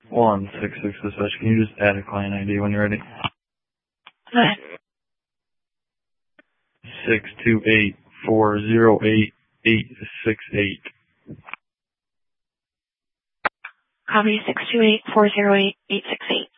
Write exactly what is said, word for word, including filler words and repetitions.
one six six dispatch. Can you just add a client I D when you're ready? Go ahead. Six two eight four zero eight eight six eight. Copy six two eight four zero eight eight six eight.